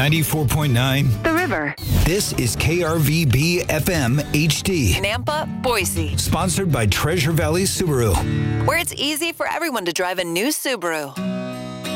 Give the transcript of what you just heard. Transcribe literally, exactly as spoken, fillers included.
ninety-four point nine The River. This is K R V B F M H D. Nampa, Boise. Sponsored by Treasure Valley Subaru. Where it's easy for everyone to drive a new Subaru.